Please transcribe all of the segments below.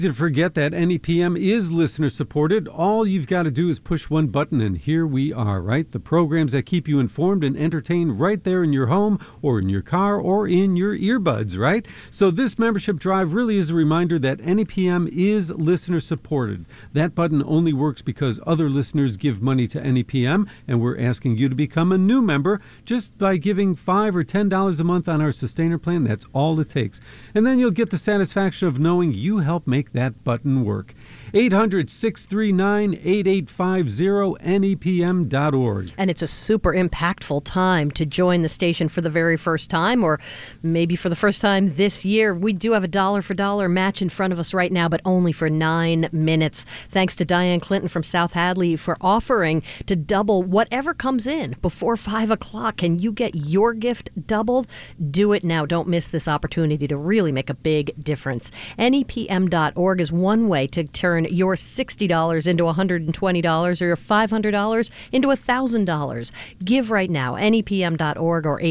To forget that NEPM is listener supported. All you've got to do is push one button and here we are, right? The programs that keep you informed and entertained right there in your home or in your car or in your earbuds, right? So this membership drive really is a reminder that NEPM is listener supported. That button only works because other listeners give money to NEPM, and we're asking you to become a new member just by giving $5 or $10 a month on our Sustainer plan. That's all it takes. And then you'll get the satisfaction of knowing you help make that button work. 800-639-8850, NEPM.org. And it's a super impactful time to join the station for the very first time, or maybe for the first time this year. We do have a dollar for dollar match in front of us right now, but only for 9 minutes. Thanks to Diane Clinton from South Hadley for offering to double whatever comes in before 5 o'clock. Can you get your gift doubled? Do it now. Don't miss this opportunity to really make a big difference. NEPM.org is one way to turn your $60 into $120 or your $500 into $1,000. Give right now, NEPM.org or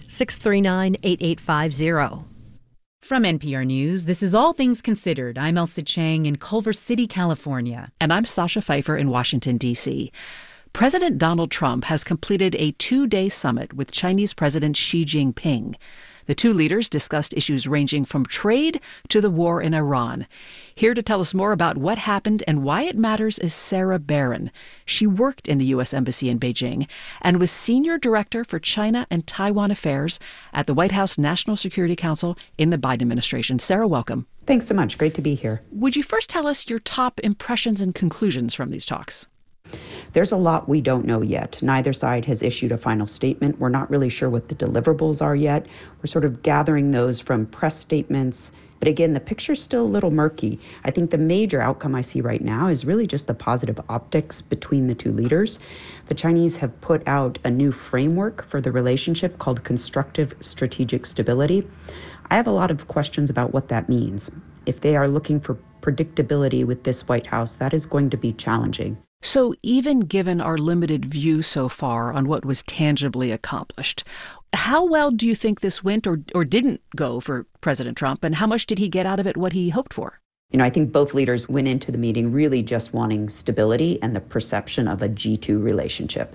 800-639-8850. From NPR News, this is All Things Considered. I'm Elsa Chang in Culver City, California. And I'm Sasha Pfeiffer in Washington, D.C. President Donald Trump has completed a 2-day summit with Chinese President Xi Jinping. The two leaders discussed issues ranging from trade to the war in Iran. Here to tell us more about what happened and why it matters is Sarah Barron. She worked in the U.S. Embassy in Beijing and was Senior Director for China and Taiwan Affairs at the White House National Security Council in the Biden administration. Sarah, welcome. Thanks so much. Great to be here. Would you first tell us your top impressions and conclusions from these talks? There's a lot we don't know yet. Neither side has issued a final statement. We're not really sure what the deliverables are yet. We're sort of gathering those from press statements. But again, the picture's still a little murky. I think the major outcome I see right now is really just the positive optics between the two leaders. The Chinese have put out a new framework for the relationship called Constructive Strategic Stability. I have a lot of questions about what that means. If they are looking for predictability with this White House, that is going to be challenging. So even given our limited view so far on what was tangibly accomplished, how well do you think this went or didn't go for President Trump, and how much did he get out of it what he hoped for? I think both leaders went into the meeting really just wanting stability and the perception of a G2 relationship.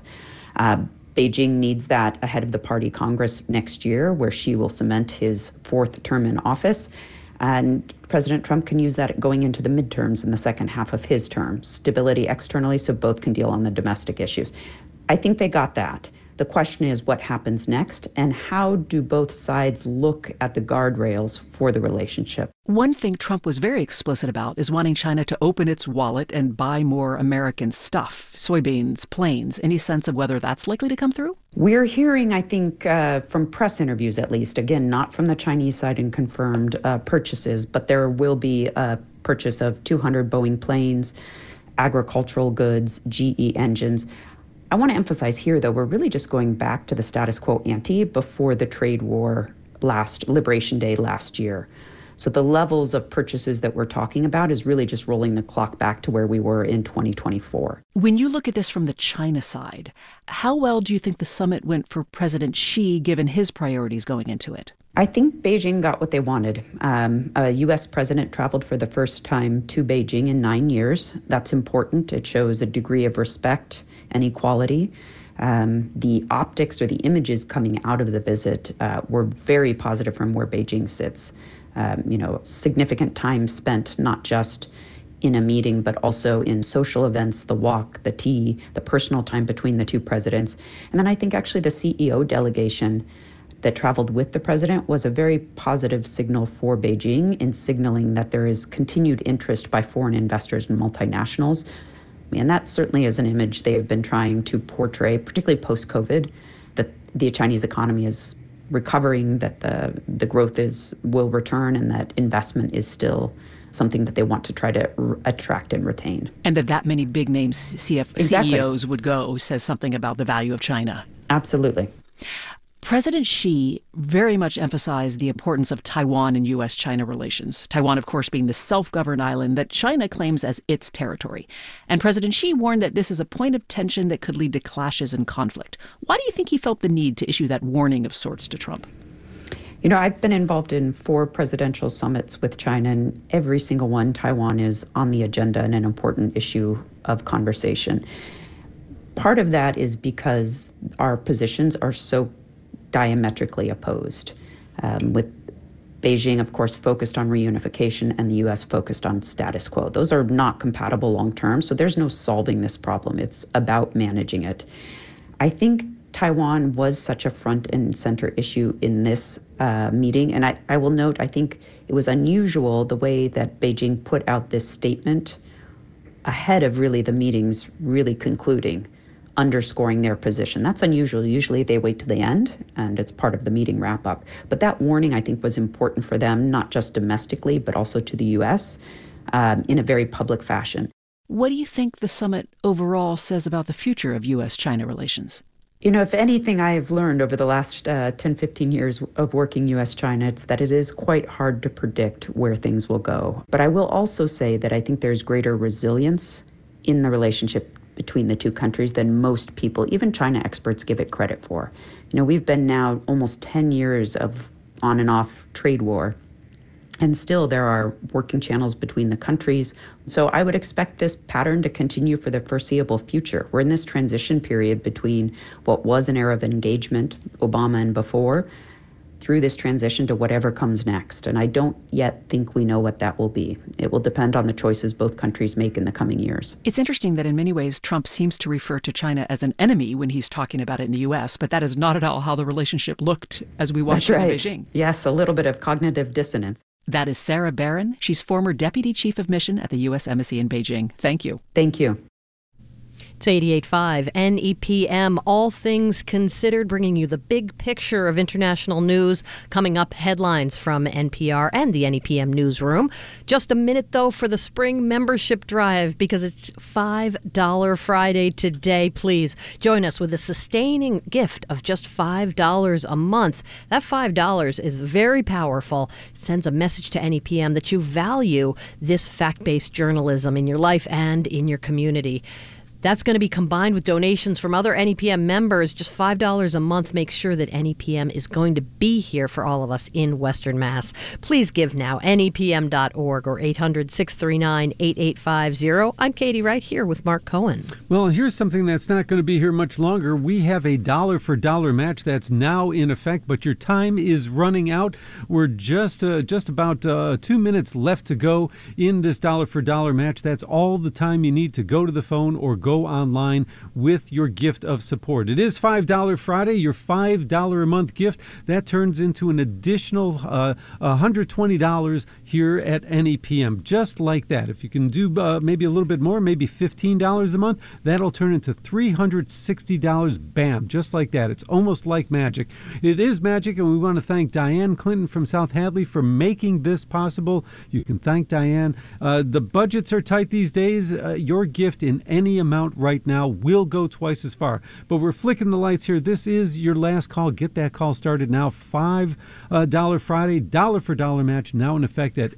Beijing needs that ahead of the Party Congress next year, where Xi will cement his 4th term in office. And President Trump can use that going into the midterms in the second half of his term. Stability externally, so both can deal on the domestic issues. I think they got that. The question is what happens next, and how do both sides look at the guardrails for the relationship? One thing Trump was very explicit about is wanting China to open its wallet and buy more American stuff, soybeans, planes. Any sense of whether that's likely to come through? We're hearing, I think, from press interviews at least, again, not from the Chinese side in confirmed purchases, but there will be a purchase of 200 Boeing planes, agricultural goods, GE engines. I want to emphasize here, though, we're really just going back to the status quo ante before the trade war Liberation Day last year. So the levels of purchases that we're talking about is really just rolling the clock back to where we were in 2024. When you look at this from the China side, how well do you think the summit went for President Xi, given his priorities going into it? I think Beijing got what they wanted. A U.S. president traveled for the first time to Beijing in 9 years. That's important. It shows a degree of respect and equality. The optics or the images coming out of the visit were very positive from where Beijing sits. Significant time spent not just in a meeting, but also in social events, the walk, the tea, the personal time between the two presidents. And then I think actually the CEO delegation that traveled with the president was a very positive signal for Beijing in signaling that there is continued interest by foreign investors and multinationals. And that certainly is an image they have been trying to portray, particularly post-COVID, that the Chinese economy is recovering, that the growth will return, and that investment is still something that they want to try to attract and retain. And that many big name CEOs would go says something about the value of China. Absolutely. President Xi very much emphasized the importance of Taiwan and U.S.-China relations. Taiwan, of course, being the self-governed island that China claims as its territory. And President Xi warned that this is a point of tension that could lead to clashes and conflict. Why do you think he felt the need to issue that warning of sorts to Trump? You know, I've been involved in 4 presidential summits with China, and every single one, Taiwan is on the agenda and an important issue of conversation. Part of that is because our positions are so diametrically opposed, with Beijing, of course, focused on reunification and the U.S. focused on status quo. Those are not compatible long term, so there's no solving this problem. It's about managing it. I think Taiwan was such a front and center issue in this meeting. And I will note, I think it was unusual the way that Beijing put out this statement ahead of really the meetings really concluding, underscoring their position. That's unusual. Usually they wait to the end and it's part of the meeting wrap up. But that warning, I think, was important for them, not just domestically, but also to the U.S. In a very public fashion. What do you think the summit overall says about the future of U.S.-China relations? You know, if anything I have learned over the last 10, 15 years of working U.S.-China, it's that it is quite hard to predict where things will go. But I will also say that I think there's greater resilience in the relationship between the two countries than most people, even China experts, give it credit for. You know, we've been now almost 10 years of on and off trade war, and still there are working channels between the countries. So I would expect this pattern to continue for the foreseeable future. We're in this transition period between what was an era of engagement, Obama and before, through this transition to whatever comes next. And I don't yet think we know what that will be. It will depend on the choices both countries make in the coming years. It's interesting that in many ways Trump seems to refer to China as an enemy when he's talking about it in the U.S., but that is not at all how the relationship looked as we watched it in Beijing. Yes, a little bit of cognitive dissonance. That is Sarah Barron. She's former Deputy Chief of Mission at the U.S. Embassy in Beijing. Thank you. Thank you. It's 88.5 NEPM, All Things Considered, bringing you the big picture of international news. Coming up, headlines from NPR and the NEPM newsroom. Just a minute, though, for the spring membership drive, because it's $5 Friday today. Please join us with a sustaining gift of just $5 a month. That $5 is very powerful. It sends a message to NEPM that you value this fact-based journalism in your life and in your community. That's going to be combined with donations from other NEPM members. Just $5 a month makes sure that NEPM is going to be here for all of us in Western Mass. Please give now, nepm.org or 800-639-8850. I'm Katie Wright here with Mark Cohen. Well, here's something that's not going to be here much longer. We have a dollar-for-dollar match that's now in effect, but your time is running out. We're just about 2 minutes left to go in this dollar-for-dollar match. That's all the time you need to go to the phone or go online with your gift of support. It is $5 Friday, your $5 a month gift. That turns into an additional $120 here at NEPM, just like that. If you can do maybe a little bit more, maybe $15 a month, that'll turn into $360, bam, just like that. It's almost like magic. It is magic, and we want to thank Diane Clinton from South Hadley for making this possible. You can thank Diane. The budgets are tight these days. Your gift in any amount right now will go twice as far. But we're flicking the lights here. This is your last call. Get that call started now. $5 Friday, dollar-for-dollar match now in effect at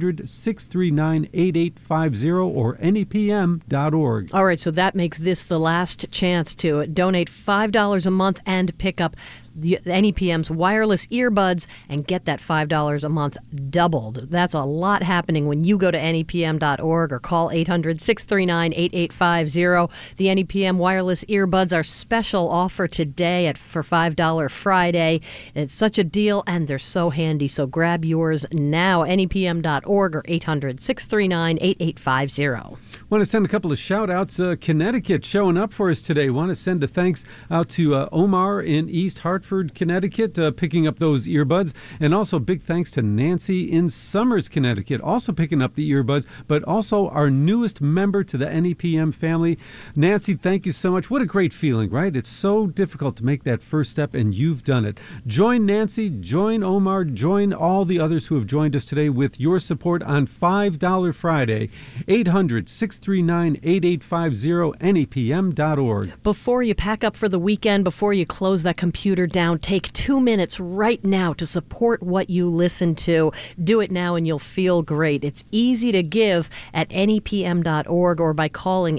800-639-8850 or nepm.org. All right, so that makes this the last chance to donate $5 a month and pick up the NEPM's wireless earbuds and get that $5 a month doubled. That's a lot happening when you go to nepm.org or call 800-639-8850. The NEPM wireless earbuds are special offer today for $5 Friday. It's such a deal, and they're so handy, so grab yours now. nepm.org or 800-639-8850. Want to send a couple of shout-outs. Connecticut showing up for us today. Want to send a thanks out to Omar in East Hartford, Connecticut, picking up those earbuds. And also big thanks to Nancy in Somers, Connecticut, also picking up the earbuds, but also our newest member to the NEPM family. Nancy, thank you so much. What a great feeling, right? It's so difficult to make that first step, and you've done it. Join Nancy, join Omar, join all the others who have joined us today with your support on $5 Friday. 800-639-8850 800-639-8850, nepm.org. Before you pack up for the weekend, before you close that computer down, take 2 minutes right now to support what you listen to. Do it now and you'll feel great. It's easy to give at nepm.org or by calling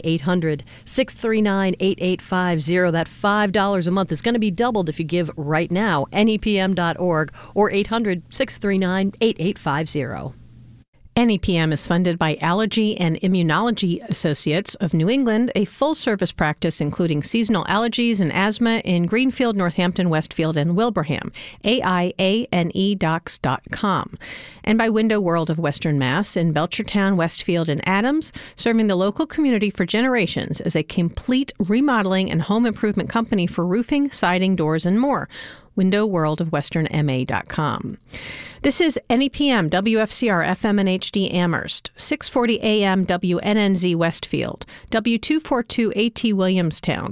800-639-8850. That $5 a month is going to be doubled if you give right now. nepm.org or 800-639-8850. NEPM is funded by Allergy and Immunology Associates of New England, a full-service practice including seasonal allergies and asthma in Greenfield, Northampton, Westfield, and Wilbraham, AIANEdocs.com. And by Window World of Western Mass in Belchertown, Westfield, and Adams, serving the local community for generations as a complete remodeling and home improvement company for roofing, siding, doors, and more. windowworldofwesternma.com. This is NEPM, WFCR FM and HD Amherst, 640 AM WNNZ Westfield, W242AT Williamstown,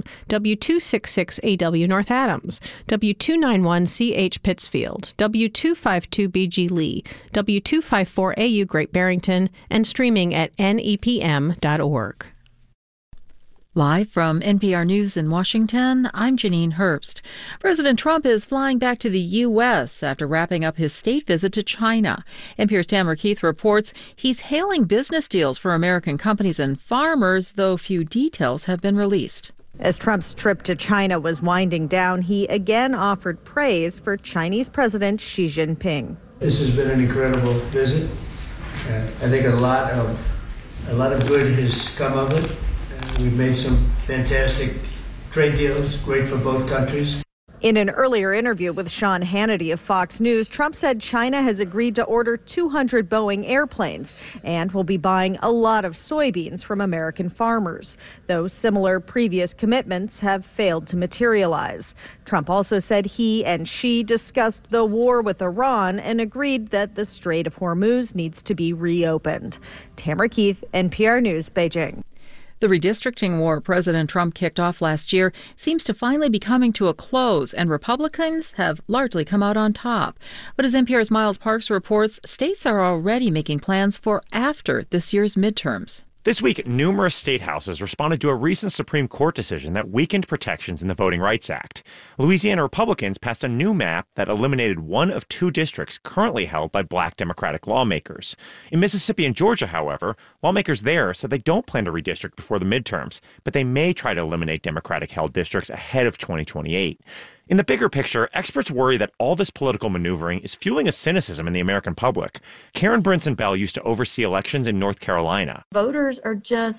W266AW North Adams, W291CH Pittsfield, W252BG Lee, W254AU Great Barrington, and streaming at nepm.org. Live from NPR News in Washington, I'm Janine Herbst. President Trump is flying back to the U.S. after wrapping up his state visit to China. NPR's Tamara Keith reports he's hailing business deals for American companies and farmers, though few details have been released. As Trump's trip to China was winding down, he again offered praise for Chinese President Xi Jinping. This has been an incredible visit. I think a lot of good has come of it. We've made some fantastic trade deals, great for both countries. In an earlier interview with Sean Hannity of Fox News, Trump said China has agreed to order 200 Boeing airplanes and will be buying a lot of soybeans from American farmers, though similar previous commitments have failed to materialize. Trump also said he and Xi discussed the war with Iran and agreed that the Strait of Hormuz needs to be reopened. Tamara Keith, NPR News, Beijing. The redistricting war President Trump kicked off last year seems to finally be coming to a close, and Republicans have largely come out on top. But as NPR's Miles Parks reports, states are already making plans for after this year's midterms. This week, numerous state houses responded to a recent Supreme Court decision that weakened protections in the Voting Rights Act. Louisiana Republicans passed a new map that eliminated one of two districts currently held by black Democratic lawmakers. In Mississippi and Georgia, however, lawmakers there said they don't plan to redistrict before the midterms, but they may try to eliminate Democratic-held districts ahead of 2028. In the bigger picture, experts worry that all this political maneuvering is fueling a cynicism in the American public. Karen Brinson Bell used to oversee elections in North Carolina. Voters are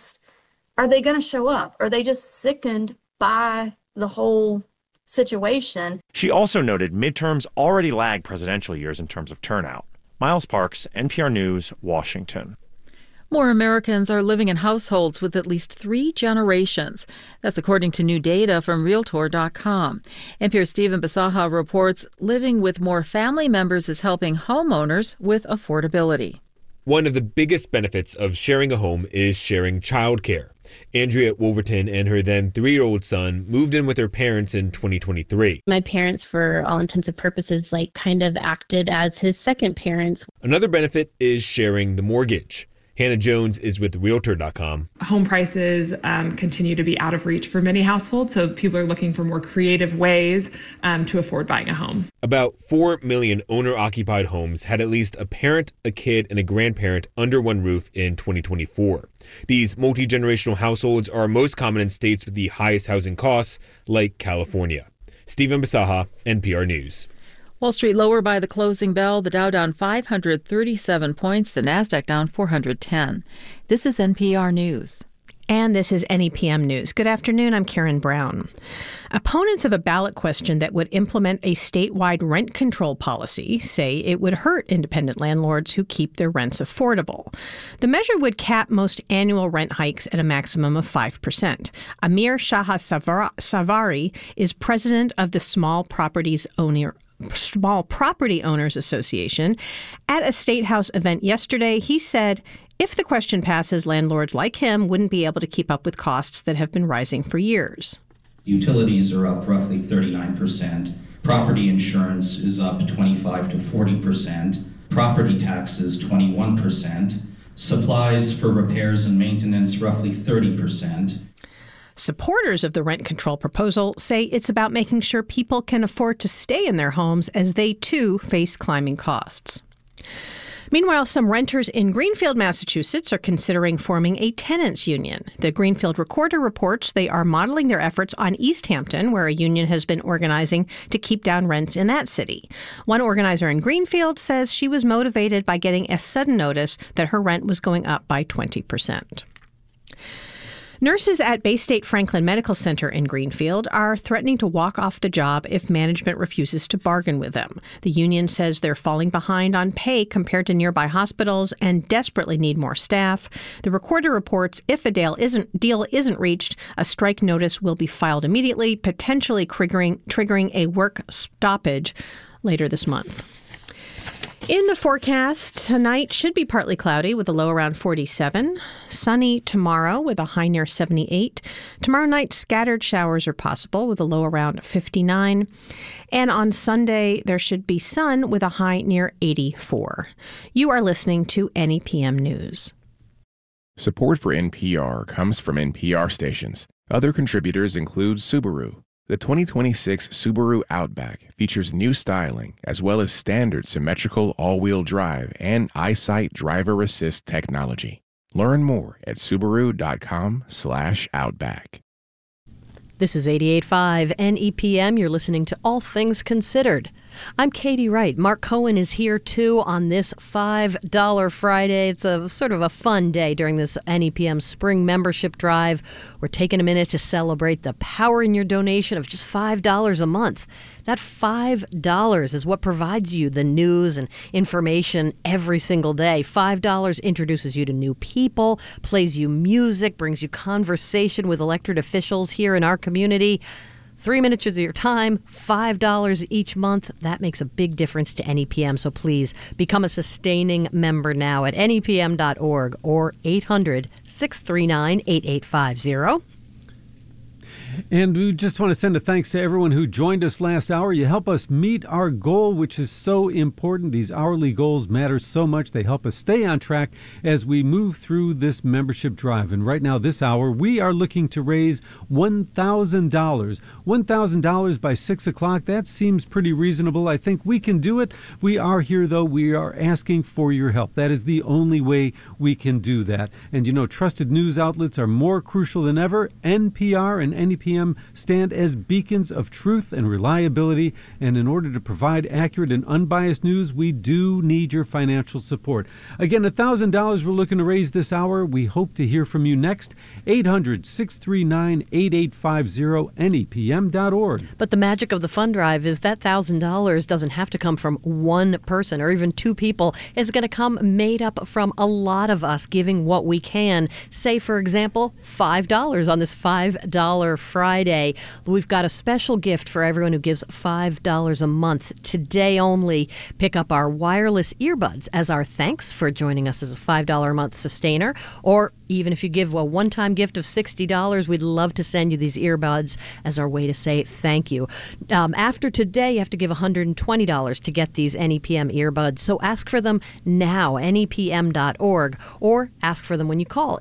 they going to show up? Are they just sickened by the whole situation? She also noted midterms already lag presidential years in terms of turnout. Miles Parks, NPR News, Washington. More Americans are living in households with at least 3 generations. That's according to new data from Realtor.com. NPR's Stephen Bisaha reports living with more family members is helping homeowners with affordability. One of the biggest benefits of sharing a home is sharing childcare. Andrea Wolverton and her then 3-year-old son moved in with her parents in 2023. My parents, for all intents and purposes, kind of acted as his second parents. Another benefit is sharing the mortgage. Hannah Jones is with Realtor.com. Home prices continue to be out of reach for many households, so people are looking for more creative ways to afford buying a home. About 4 million owner-occupied homes had at least a parent, a kid, and a grandparent under one roof in 2024. These multi-generational households are most common in states with the highest housing costs, like California. Stephen Bisaha, NPR News. Wall Street lower by the closing bell, the Dow down 537 points, the Nasdaq down 410. This is NPR News. And this is NEPM News. Good afternoon, I'm Karen Brown. Opponents of a ballot question that would implement a statewide rent control policy say it would hurt independent landlords who keep their rents affordable. The measure would cap most annual rent hikes at a maximum of 5%. Amir Savari is president of the Small Property Owners Association. At a State House event yesterday, he said if the question passes, landlords like him wouldn't be able to keep up with costs that have been rising for years. Utilities are up roughly 39%. Property insurance is up 25 to 40%. Property taxes, 21%. Supplies for repairs and maintenance, roughly 30%. Supporters of the rent control proposal say it's about making sure people can afford to stay in their homes as they, too, face climbing costs. Meanwhile, some renters in Greenfield, Massachusetts are considering forming a tenants union. The Greenfield Recorder reports they are modeling their efforts on East Hampton, where a union has been organizing to keep down rents in that city. One organizer in Greenfield says she was motivated by getting a sudden notice that her rent was going up by 20%. Nurses at Baystate Franklin Medical Center in Greenfield are threatening to walk off the job if management refuses to bargain with them. The union says they're falling behind on pay compared to nearby hospitals and desperately need more staff. The Recorder reports if a deal isn't reached, a strike notice will be filed immediately, potentially triggering a work stoppage later this month. In the forecast, tonight should be partly cloudy with a low around 47. Sunny tomorrow with a high near 78. Tomorrow night, scattered showers are possible with a low around 59. And on Sunday, there should be sun with a high near 84. You are listening to NEPM News. Support for NPR comes from NPR stations. Other contributors include Subaru. The 2026 Subaru Outback features new styling as well as standard symmetrical all-wheel drive and EyeSight driver assist technology. Learn more at Subaru.com/Outback. This is 88.5 NEPM. You're listening to All Things Considered. I'm Katie Wright. Mark Cohen is here, too, on this $5 Friday. It's a sort of a fun day during this NEPM spring membership drive. We're taking a minute to celebrate the power in your donation of just $5 a month. That $5 is what provides you the news and information every single day. $5 introduces you to new people, plays you music, brings you conversation with elected officials here in our community. 3 minutes of your time, $5 each month. That makes a big difference to NEPM. So please become a sustaining member now at nepm.org or 800-639-8850. And we just want to send a thanks to everyone who joined us last hour. You help us meet our goal, which is so important. These hourly goals matter so much. They help us stay on track as we move through this membership drive. And right now, this hour, we are looking to raise $1,000. $1,000 by 6 o'clock. That seems pretty reasonable. I think we can do it. We are here, though. We are asking for your help. That is the only way we can do that. And, you know, trusted news outlets are more crucial than ever. NPR and NEPM stand as beacons of truth and reliability, and in order to provide accurate and unbiased news, we do need your financial support. Again, $1,000 we're looking to raise this hour. We hope to hear from you next. 800-639-8850, nepm.org. But the magic of the fund drive is that $1,000 doesn't have to come from one person or even two people. It's going to come made up from a lot of us giving what we can. Say, for example, $5 on this $5 Friday. We've got a special gift for everyone who gives $5 a month. Today only, pick up our wireless earbuds as our thanks for joining us as a $5 a month sustainer. Or even if you give a one-time gift of $60, we'd love to send you these earbuds as our way to say thank you. After today, you have to give $120 to get these NEPM earbuds. So ask for them now, nepm.org, or ask for them when you call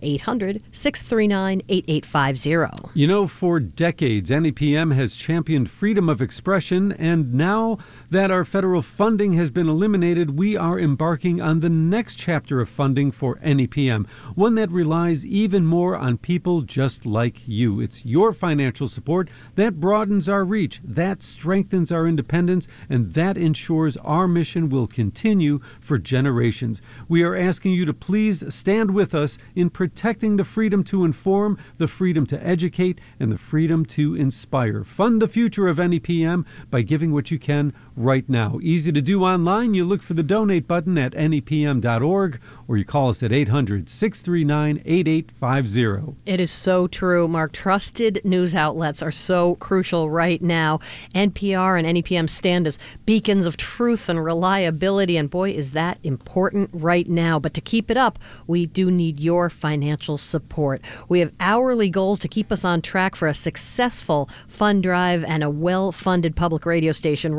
800-639-8850. You know, for decades, NEPM has championed freedom of expression, and now that our federal funding has been eliminated, we are embarking on the next chapter of funding for NEPM, one that relies even more on people just like you. It's your financial support that broadens our reach, that strengthens our independence, and that ensures our mission will continue for generations. We are asking you to please stand with us in protecting the freedom to inform, the freedom to educate, and the freedom to inspire. Fund the future of NEPM by giving what you can right now. Easy to do online. You look for the donate button at nepm.org, or you call us at 800-639-8850. It is so true, Mark. Trusted news outlets are so crucial right now. NPR and NEPM stand as beacons of truth and reliability, and boy, is that important right now. But to keep it up, we do need your financial support. We have hourly goals to keep us on track for a successful fund drive and a well-funded public radio station. Right now, our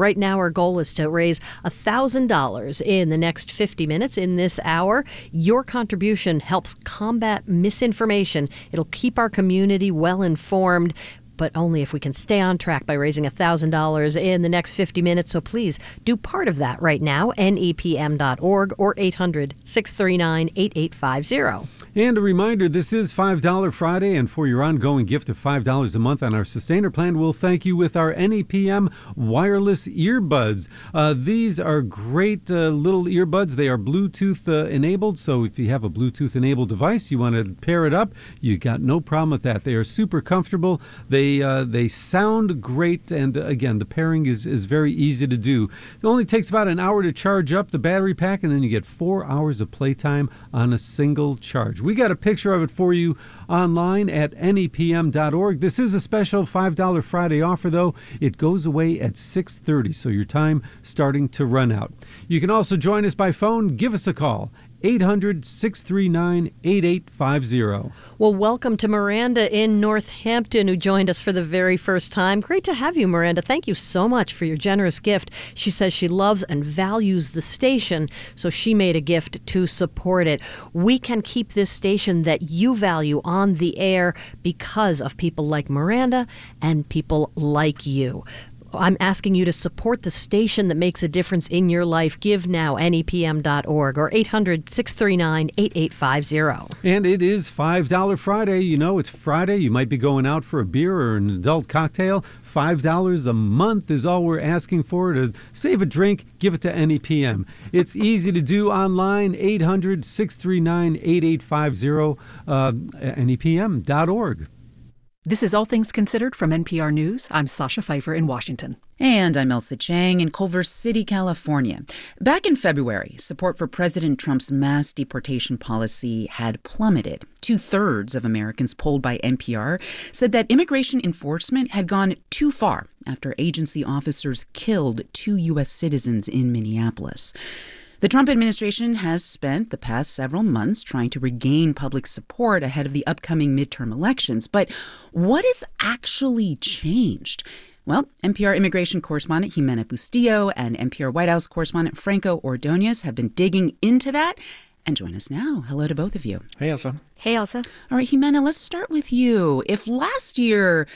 Our goal is to raise $1,000 in the next 50 minutes in this hour. Your contribution helps combat misinformation. It'll keep our community well informed, but only if we can stay on track by raising $1,000 in the next 50 minutes. So please do part of that right now, nepm.org or 800-639-8850. And a reminder, this is $5 Friday, and for your ongoing gift of $5 a month on our Sustainer Plan, we'll thank you with our NEPM wireless earbuds. These are great little earbuds. They are Bluetooth enabled, so if you have a Bluetooth enabled device, you want to pair it up, you got no problem with that. They are super comfortable. They sound great, and again, the pairing is very easy to do. It only takes about an hour to charge up the battery pack, and then you get 4 hours of playtime on a single charge. We got a picture of it for you online at nepm.org. This is a special $5 Friday offer, though. It goes away at 6:30, so your time starting to run out. You can also join us by phone. Give us a call. 800-639-8850. Well, welcome to Miranda in Northampton, who joined us for the very first time. Great to have you, Miranda. Thank you so much for your generous gift. She says she loves and values the station, so she made a gift to support it. We can keep this station that you value on the air because of people like Miranda and people like you. I'm asking you to support the station that makes a difference in your life. Give now, nepm.org or 800-639-8850. And it is $5 Friday. You know, it's Friday. You might be going out for a beer or an adult cocktail. $5 a month is all we're asking for. To save a drink, give it to NEPM. It's easy to do online, 800-639-8850, nepm.org. This is All Things Considered from NPR News. I'm Sasha Pfeiffer in Washington. And I'm Elsa Chang in Culver City, California. Back in February, support for President Trump's mass deportation policy had plummeted. 2/3 of Americans polled by NPR said that immigration enforcement had gone too far after agency officers killed 2 U.S. citizens in Minneapolis. The Trump administration has spent the past several months trying to regain public support ahead of the upcoming midterm elections. But what has actually changed? Well, NPR immigration correspondent Jimena Bustillo and NPR White House correspondent Franco Ordonez have been digging into that and join us now. Hello to both of you. Hey, Elsa. Hey, Elsa. All right, Jimena, let's start with you. If last year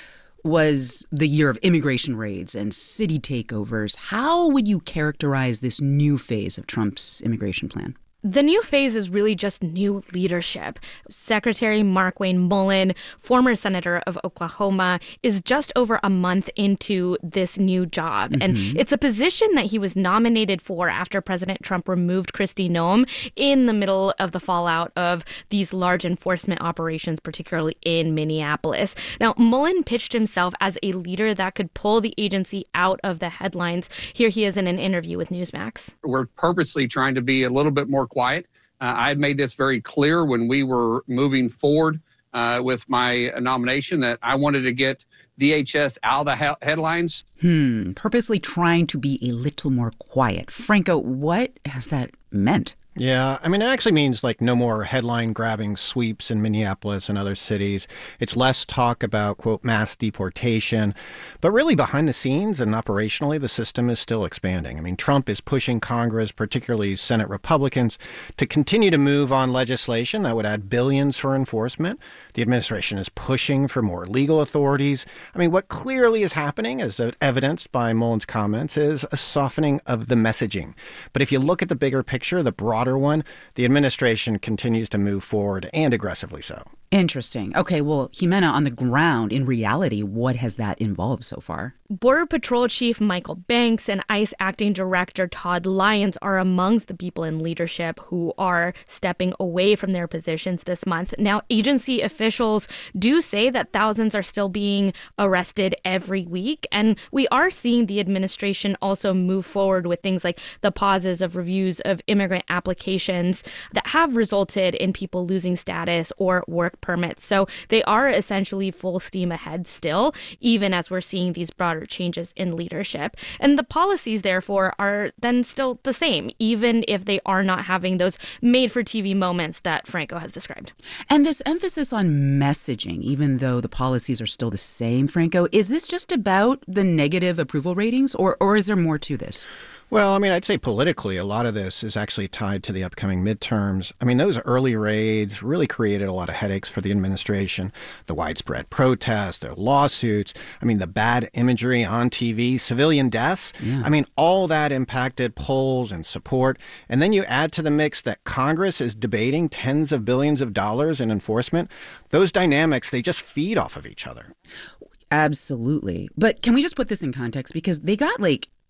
was the year of immigration raids and city takeovers, how would you characterize this new phase of Trump's immigration plan? The new phase is really just new leadership. Secretary Markwayne Mullin, former senator of Oklahoma, is just over a month into this new job. Mm-hmm. And it's a position that he was nominated for after President Trump removed Kristi Noem in the middle of the fallout of these large enforcement operations, particularly in Minneapolis. Now, Mullin pitched himself as a leader that could pull the agency out of the headlines. Here he is in an interview with Newsmax. We're purposely trying to be a little bit more quiet. I had made this very clear when we were moving forward with my nomination that I wanted to get DHS out of the headlines. Purposely trying to be a little more quiet. Franco, what has that meant? Yeah, I mean, it actually means like no more headline-grabbing sweeps in Minneapolis and other cities. It's less talk about, quote, mass deportation. But really behind the scenes and operationally, the system is still expanding. I mean, Trump is pushing Congress, particularly Senate Republicans, to continue to move on legislation that would add billions for enforcement. The administration is pushing for more legal authorities. I mean, what clearly is happening, as evidenced by Mullin's comments, is a softening of the messaging. But if you look at the bigger picture, the broader one, the administration continues to move forward, and aggressively so. Interesting. Okay, well, Jimena, on the ground, in reality, what has that involved so far? Border Patrol Chief Michael Banks and ICE Acting Director Todd Lyons are amongst the people in leadership who are stepping away from their positions this month. Now, agency officials do say that thousands are still being arrested every week, and we are seeing the administration also move forward with things like the pauses of reviews of immigrant applications that have resulted in people losing status or work work permits. So they are essentially full steam ahead still, even as we're seeing these broader changes in leadership. And the policies, therefore, are then still the same, even if they are not having those made-for-TV moments that Franco has described. And this emphasis on messaging, even though the policies are still the same, Franco, is this just about the negative approval ratings, or is there more to this? Well, I mean, I'd say politically, a lot of this is actually tied to the upcoming midterms. I mean, those early raids really created a lot of headaches for the administration. The widespread protests, the lawsuits, I mean, the bad imagery on TV, civilian deaths. Yeah. I mean, all that impacted polls and support. And then you add to the mix that Congress is debating tens of billions of dollars in enforcement. Those dynamics, they just feed off of each other. Absolutely. But can we just put this in context? Because they got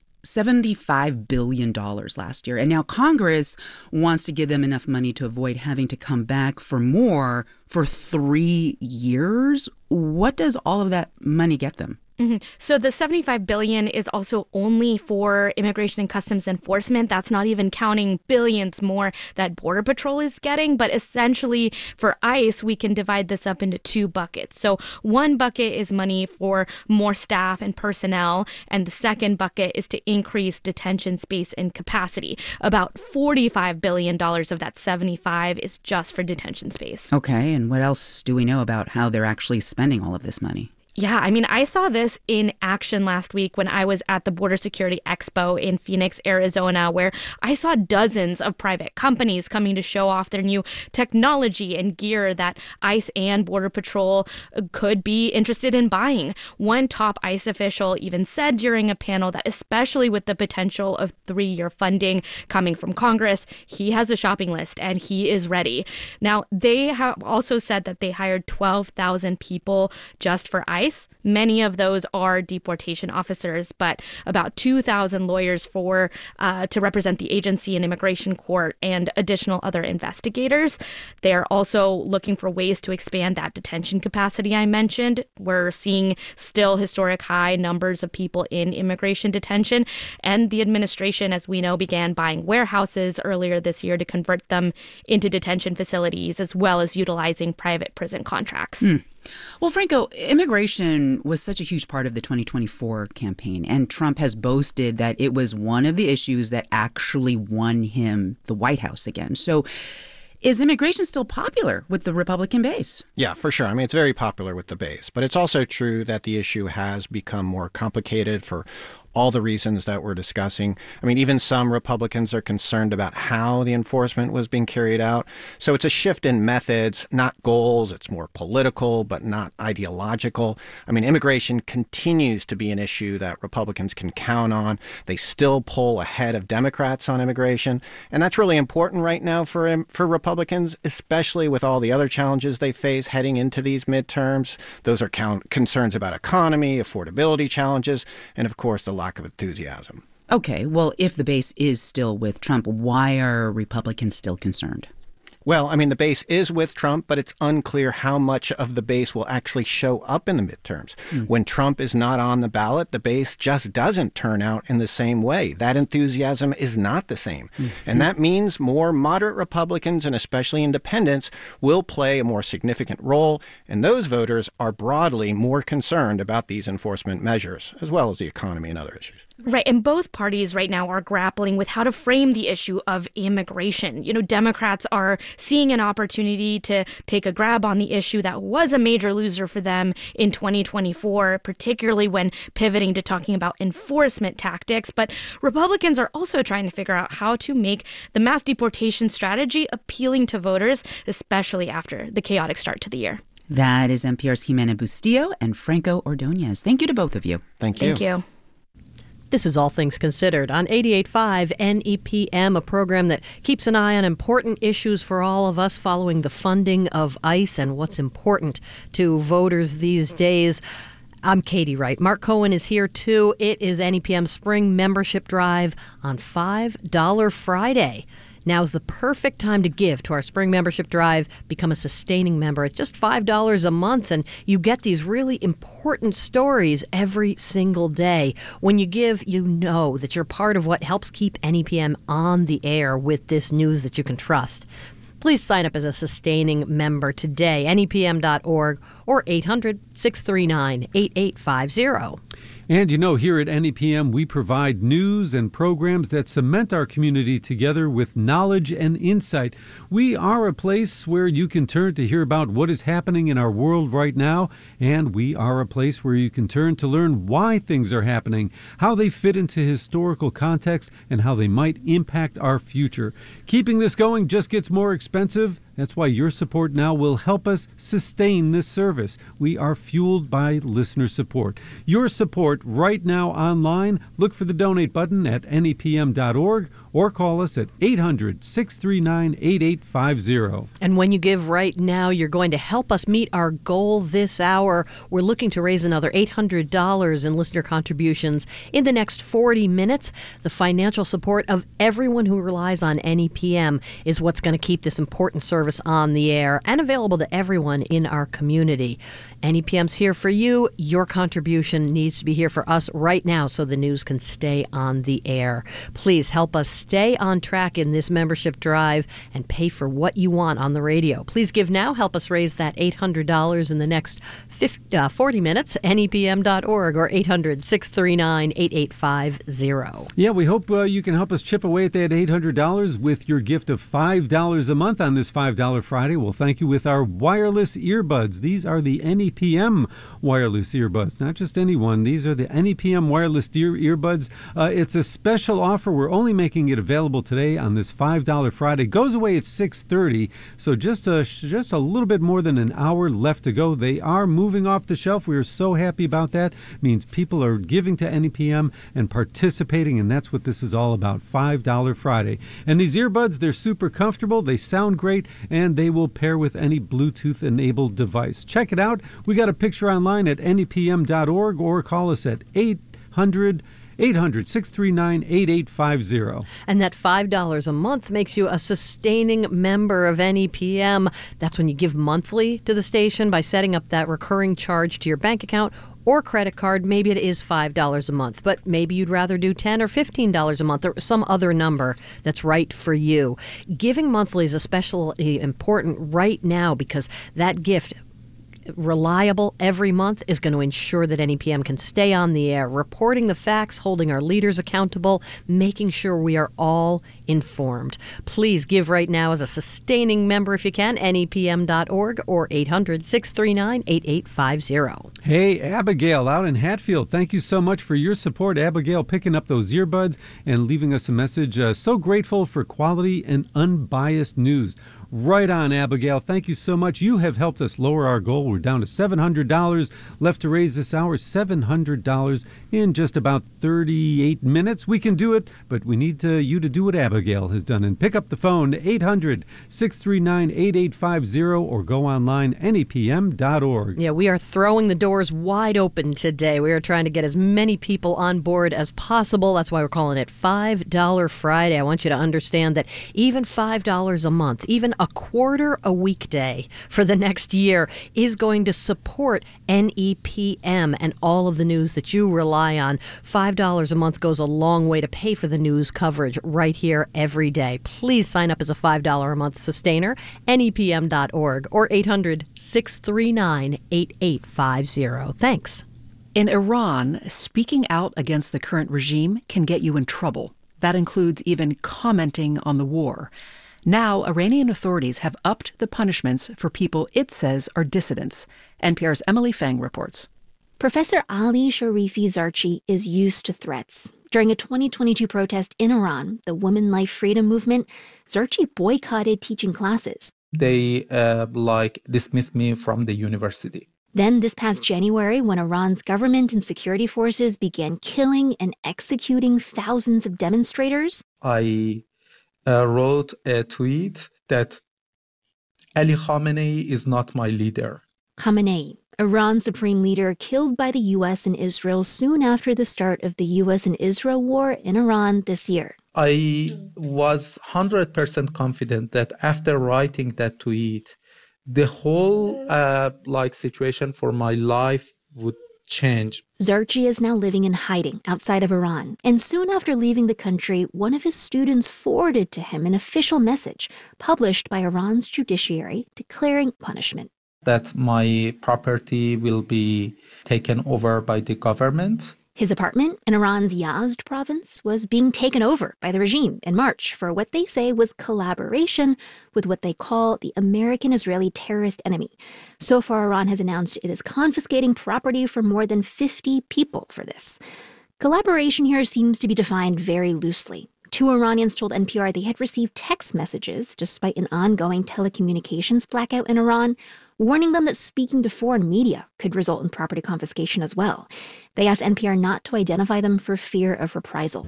$75 billion last year. And now Congress wants to give them enough money to avoid having to come back for more for 3 years. What does all of that money get them? Mm-hmm. So the $75 billion is also only for Immigration and Customs Enforcement. That's not even counting billions more that Border Patrol is getting. But essentially, for ICE, we can divide this up into two buckets. So one bucket is money for more staff and personnel, and the second bucket is to increase detention space and capacity. About $45 billion of that 75 is just for detention space. Okay, and what else do we know about how they're actually spending all of this money? Yeah, I mean, I saw this in action last week when I was at the Border Security Expo in Phoenix, Arizona, where I saw dozens of private companies coming to show off their new technology and gear that ICE and Border Patrol could be interested in buying. One top ICE official even said during a panel that especially with the potential of 3-year funding coming from Congress, he has a shopping list and he is ready. Now, they have also said that they hired 12,000 people just for ICE. Many of those are deportation officers, but about 2,000 lawyers to represent the agency in immigration court and additional other investigators. They're also looking for ways to expand that detention capacity I mentioned. We're seeing still historic high numbers of people in immigration detention, and the administration, as we know, began buying warehouses earlier this year to convert them into detention facilities, as well as utilizing private prison contracts. Well, Franco, immigration was such a huge part of the 2024 campaign, and Trump has boasted that it was one of the issues that actually won him the White House again. So is immigration still popular with the Republican base? Yeah, for sure. I mean, it's very popular with the base, but it's also true that the issue has become more complicated for all the reasons that we're discussing. I mean, even some Republicans are concerned about how the enforcement was being carried out. So it's a shift in methods, not goals. It's more political, but not ideological. I mean, immigration continues to be an issue that Republicans can count on. They still poll ahead of Democrats on immigration. And that's really important right now for Republicans, especially with all the other challenges they face heading into these midterms. Those are concerns about economy, affordability challenges, and of course, the lack of enthusiasm. Okay, well, if the base is still with Trump, why are Republicans still concerned? Well, I mean, the base is with Trump, but it's unclear how much of the base will actually show up in the midterms. When Trump is not on the ballot, the base just doesn't turn out in the same way. That enthusiasm is not the same. And that means more moderate Republicans and especially independents will play a more significant role. And those voters are broadly more concerned about these enforcement measures, as well as the economy and other issues. Right. And both parties right now are grappling with how to frame the issue of immigration. You know, Democrats are seeing an opportunity to take a grab on the issue that was a major loser for them in 2024, particularly when pivoting to talking about enforcement tactics. But Republicans are also trying to figure out how to make the mass deportation strategy appealing to voters, especially after the chaotic start to the year. That is NPR's Jimena Bustillo and Franco Ordonez. Thank you to both of you. Thank you. Thank you. This is All Things Considered on 88.5 NEPM, a program that keeps an eye on important issues for all of us following the funding of ICE and what's important to voters these days. I'm Katie Wright. Mark Cohen is here, too. It is NEPM's Spring Membership Drive on $5 Friday. Now's the perfect time to give to our Spring Membership Drive. Become a sustaining member at just $5 a month, and you get these really important stories every single day. When you give, you know that you're part of what helps keep NEPM on the air with this news that you can trust. Please sign up as a sustaining member today, nepm.org or 800-639-8850. And here at NEPM, we provide news and programs that cement our community together with knowledge and insight. We are a place where you can turn to hear about what is happening in our world right now, and we are a place where you can turn to learn why things are happening, how they fit into historical context, and how they might impact our future. Keeping this going just gets more expensive. That's why your support now will help us sustain this service. We are fueled by listener support. Your support right now online, look for the donate button at nepm.org or call us at 800-639-8850. And when you give right now, you're going to help us meet our goal this hour. We're looking to raise another $800 in listener contributions in the next 40 minutes. The financial support of everyone who relies on NEPM is what's going to keep this important service on the air and available to everyone in our community. NEPM's here for you. Your contribution needs to be here for us right now so the news can stay on the air. Please help us stay on track in this membership drive and pay for what you want on the radio. Please give now. Help us raise that $800 in the next 40 minutes. NEPM.org or 800-639-8850. Yeah, we hope you can help us chip away at that $800 with your gift of $5 a month on this $5 Friday. We'll thank you with our wireless earbuds. These are the NEPM wireless earbuds, not just any one. These are the NEPM wireless earbuds. It's a special offer. We're only making it available today on this $5 Friday. It goes away at 6:30, so just a little bit more than an hour left to go. They are moving off the shelf. We are so happy about that. It means people are giving to NEPM and participating, and that's what this is all about, $5 Friday. And these earbuds, they're super comfortable, they sound great, and they will pair with any Bluetooth-enabled device. Check it out. We got a picture online at nepm.org or call us at 800-639-8850. And that $5 a month makes you a sustaining member of NEPM. That's when you give monthly to the station by setting up that recurring charge to your bank account or credit card. Maybe it is $5 a month, but maybe you'd rather do $10 or $15 a month or some other number that's right for you. Giving monthly is especially important right now because that gift, reliable every month, is going to ensure that NEPM can stay on the air, reporting the facts, holding our leaders accountable, making sure we are all informed. Please give right now as a sustaining member if you can, nepm.org or 800-639-8850. Hey, Abigail out in Hatfield, thank you so much for your support. Abigail picking up those earbuds and leaving us a message. So grateful for quality and unbiased news. Right on, Abigail. Thank you so much. You have helped us lower our goal. We're down to $700 left to raise this hour. $700 in just about 38 minutes. We can do it, but we need you to do what Abigail has done and pick up the phone, 800-639-8850, or go online, nepm.org. Yeah, we are throwing the doors wide open today. We are trying to get as many people on board as possible. That's why we're calling it $5 Friday. I want you to understand that even $5 a month, even a quarter a weekday for the next year is going to support NEPM and all of the news that you rely on. $5 a month goes a long way to pay for the news coverage right here every day. Please sign up as a $5 a month sustainer, nepm.org or 800-639-8850. Thanks. In Iran, speaking out against the current regime can get you in trouble. That includes even commenting on the war. Now, Iranian authorities have upped the punishments for people it says are dissidents. NPR's Emily Feng reports. Professor Ali Sharifi Zarchi is used to threats. During a 2022 protest in Iran, the Women Life Freedom Movement, Zarchi boycotted teaching classes. They dismissed me from the university. Then this past January, when Iran's government and security forces began killing and executing thousands of demonstrators, I wrote a tweet that Ali Khamenei is not my leader. Khamenei, Iran's supreme leader, killed by the U.S. and Israel soon after the start of the U.S. and Israel war in Iran this year. I was 100% confident that after writing that tweet, the whole situation for my life would change. Zarchi is now living in hiding outside of Iran, and soon after leaving the country, one of his students forwarded to him an official message published by Iran's judiciary declaring punishment. That my property will be taken over by the government. His apartment in Iran's Yazd province was being taken over by the regime in March for what they say was collaboration with what they call the American-Israeli terrorist enemy. So far, Iran has announced it is confiscating property for more than 50 people for this. Collaboration here seems to be defined very loosely. Two Iranians told NPR they had received text messages despite an ongoing telecommunications blackout in Iran, warning them that speaking to foreign media could result in property confiscation as well. They asked NPR not to identify them for fear of reprisal.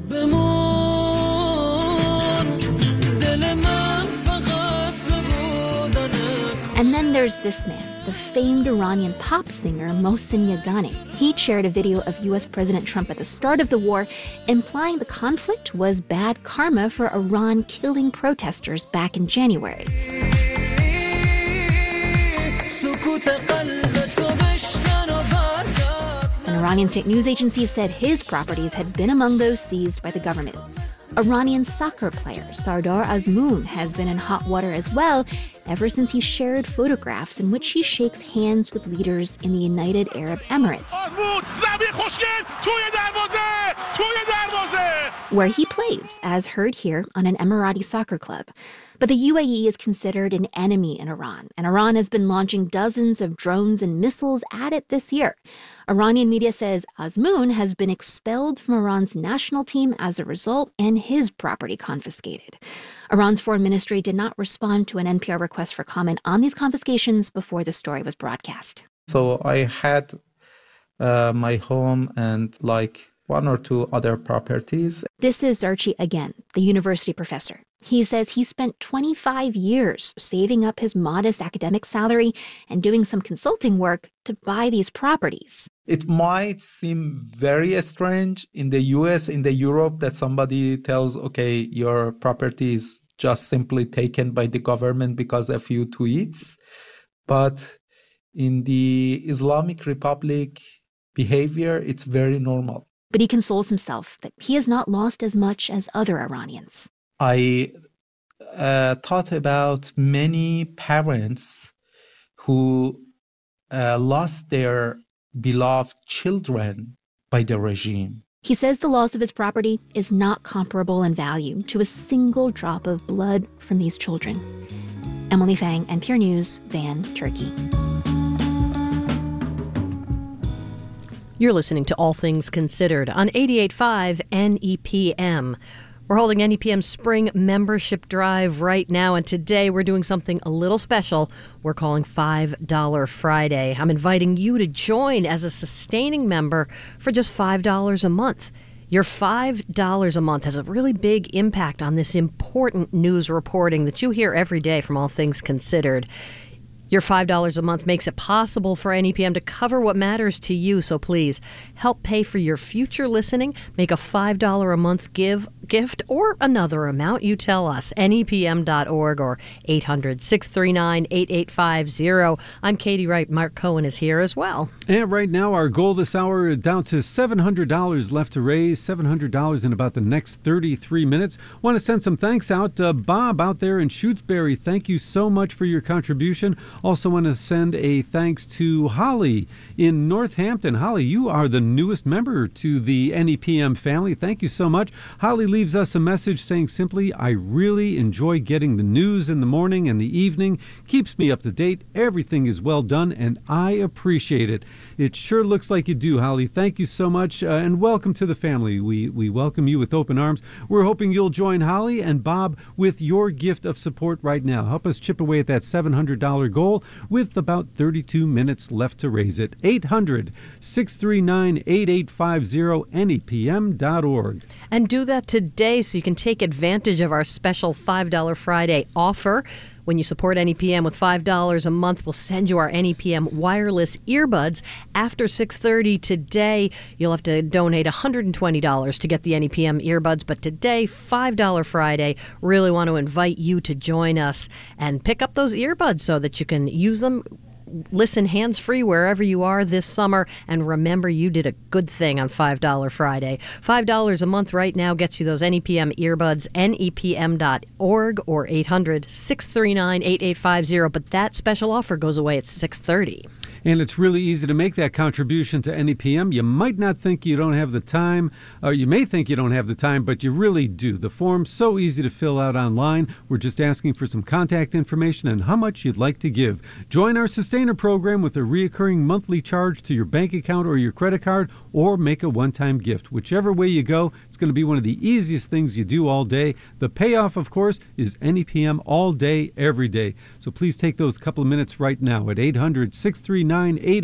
And then there's this man, the famed Iranian pop singer Mohsen Yagani. He shared a video of U.S. President Trump at the start of the war, implying the conflict was bad karma for Iran killing protesters back in January. An Iranian state news agency said his properties had been among those seized by the government. Iranian soccer player Sardar Azmoun has been in hot water as well ever since he shared photographs in which he shakes hands with leaders in the United Arab Emirates, where he plays, as heard here, on an Emirati soccer club. But the UAE is considered an enemy in Iran, and Iran has been launching dozens of drones and missiles at it this year. Iranian media says Azmoun has been expelled from Iran's national team as a result and his property confiscated. Iran's foreign ministry did not respond to an NPR request for comment on these confiscations before the story was broadcast. So I had my home and like one or two other properties. This is Zarchi again, the university professor. He says he spent 25 years saving up his modest academic salary and doing some consulting work to buy these properties. It might seem very strange in the US, in the Europe, that somebody tells, okay, your property is just simply taken by the government because a few tweets. But in the Islamic Republic behavior, it's very normal. But he consoles himself that he has not lost as much as other Iranians. I thought about many parents who lost their beloved children by the regime. He says the loss of his property is not comparable in value to a single drop of blood from these children. Emily Fang, NPR News, Van, Turkey. You're listening to All Things Considered on 88.5 NEPM. We're holding NEPM's spring membership drive right now, and today we're doing something a little special we're calling $5 Friday. I'm inviting you to join as a sustaining member for just $5 a month. Your $5 a month has a really big impact on this important news reporting that you hear every day from All Things Considered. Your $5 a month makes it possible for NEPM to cover what matters to you, so please help pay for your future listening. Make a $5 a month gift or another amount. You tell us, nepm.org or 800-639-8850. I'm Katie Wright. Mark Cohen is here as well. And right now, our goal this hour is down to $700 left to raise, $700 in about the next 33 minutes. Want to send some thanks out to Bob out there in Shutesbury. Thank you so much for your contribution. Also want to send a thanks to Holly in Northampton. Holly, you are the newest member to the NEPM family. Thank you so much. Holly leaves us a message saying simply, I really enjoy getting the news in the morning and the evening. Keeps me up to date. Everything is well done, and I appreciate it. It sure looks like you do, Holly. Thank you so much, and welcome to the family. We welcome you with open arms. We're hoping you'll join Holly and Bob with your gift of support right now. Help us chip away at that $700 goal with about 32 minutes left to raise it. 800-639-8850, NEPM.org. And do that today so you can take advantage of our special $5 Friday offer. When you support NEPM with $5 a month, we'll send you our NEPM wireless earbuds. After 6:30 today, you'll have to donate $120 to get the NEPM earbuds. But today, $5 Friday, really want to invite you to join us and pick up those earbuds so that you can use them listen hands-free wherever you are this summer. And remember, you did a good thing on $5 Friday. $5 a month right now gets you those NEPM earbuds, nepm.org or 800-639-8850. But that special offer goes away at 6:30. And it's really easy to make that contribution to NEPM. You might not think you don't have the time, or you may think you don't have the time, but you really do. The form's so easy to fill out online. We're just asking for some contact information and how much you'd like to give. Join our Sustainer program with a reoccurring monthly charge to your bank account or your credit card, or make a one-time gift. Whichever way you go, it's going to be one of the easiest things you do all day. The payoff, of course, is NEPM all day, every day. So please take those couple of minutes right now at 800-639-8850,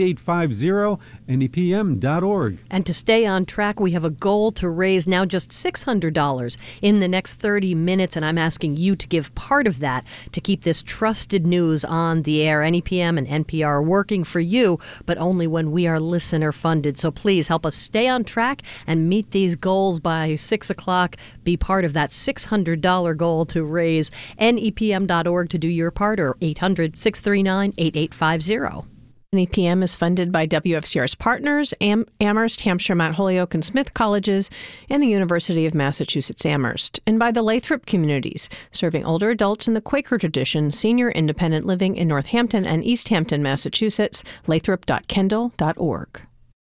nepm.org. And to stay on track, we have a goal to raise now just $600 in the next 30 minutes, and I'm asking you to give part of that to keep this trusted news on the air. NEPM and NPR are working for you, but only when we are listener-funded. So please help us stay on track and meet these goals by 6 o'clock. Be part of that $600 goal to raise. nepm.org to do your part, or 800-639-8850. NEPM is funded by WFCR's partners, Amherst, Hampshire, Mount Holyoke, and Smith Colleges, and the University of Massachusetts Amherst, and by the Lathrop Communities, serving older adults in the Quaker tradition, senior independent living in Northampton and East Hampton, Massachusetts, lathrop.kendall.org.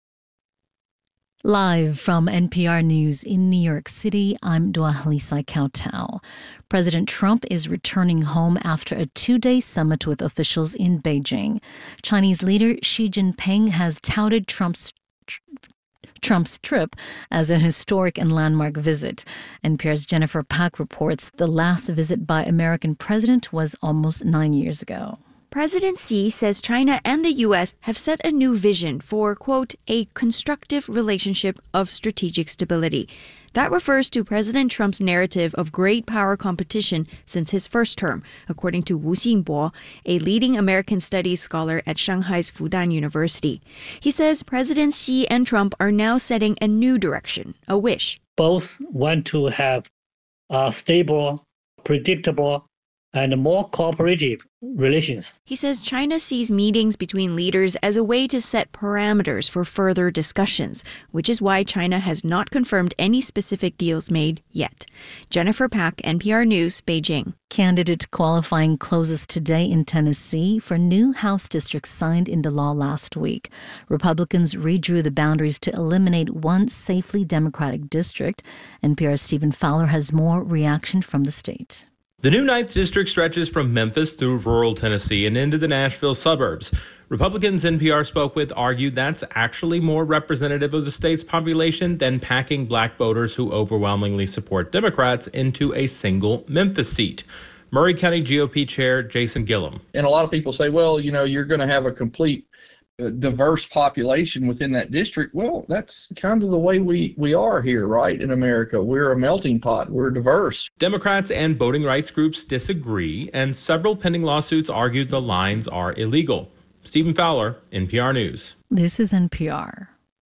Live from NPR News in New York City, I'm Dwalisa Kautal. President Trump is returning home after a two-day summit with officials in Beijing. Chinese leader Xi Jinping has touted Trump's trip as an historic and landmark visit. NPR's Jennifer Pak reports the last visit by American president was almost 9 years ago. President Xi says China and the U.S. have set a new vision for, quote, a constructive relationship of strategic stability. That refers to President Trump's narrative of great power competition since his first term, according to Wu Xingbo, a leading American studies scholar at Shanghai's Fudan University. He says President Xi and Trump are now setting a new direction, a wish. Both want to have stable, predictable, and more cooperative relations. He says China sees meetings between leaders as a way to set parameters for further discussions, which is why China has not confirmed any specific deals made yet. Jennifer Pak, NPR News, Beijing. Candidate qualifying closes today in Tennessee for new House districts signed into law last week. Republicans redrew the boundaries to eliminate one safely Democratic district. NPR's Stephen Fowler has more reaction from the state. The new 9th District stretches from Memphis through rural Tennessee and into the Nashville suburbs. Republicans NPR spoke with argued that's actually more representative of the state's population than packing black voters who overwhelmingly support Democrats into a single Memphis seat. Murray County GOP Chair Jason Gillum. And a lot of people say, well, you're going to have a complete diverse population within that district. Well, that's kind of the way we are here, right, in America. We're a melting pot. We're diverse. Democrats and voting rights groups disagree, and several pending lawsuits argued the lines are illegal. Stephen Fowler, NPR News. This is NPR.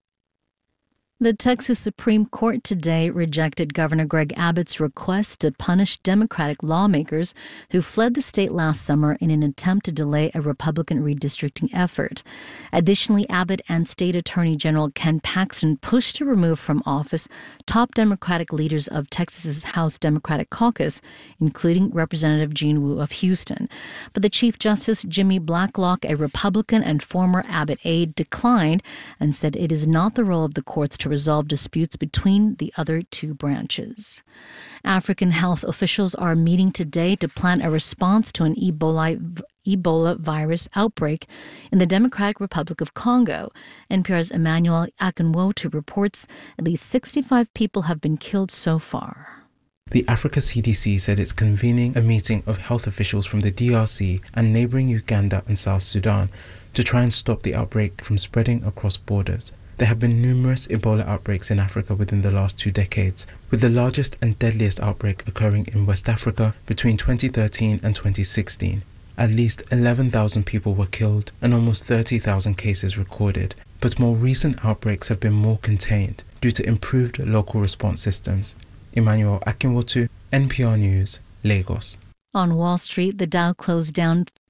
The Texas Supreme Court today rejected Governor Greg Abbott's request to punish Democratic lawmakers who fled the state last summer in an attempt to delay a Republican redistricting effort. Additionally, Abbott and State Attorney General Ken Paxton pushed to remove from office top Democratic leaders of Texas's House Democratic Caucus, including Representative Gene Wu of Houston. But the Chief Justice Jimmy Blacklock, a Republican and former Abbott aide, declined and said it is not the role of the courts to resolve disputes between the other two branches. African health officials are meeting today to plan a response to an Ebola virus outbreak in the Democratic Republic of Congo. NPR's Emmanuel Akinwotu reports at least 65 people have been killed so far. The Africa CDC said it's convening a meeting of health officials from the DRC and neighboring Uganda and South Sudan to try and stop the outbreak from spreading across borders. There have been numerous Ebola outbreaks in Africa within the last 2 decades, with the largest and deadliest outbreak occurring in West Africa between 2013 and 2016. At least 11,000 people were killed and almost 30,000 cases recorded, but more recent outbreaks have been more contained due to improved local response systems. Emmanuel Akinwotu, NPR News, Lagos. On Wall Street, the Dow closed down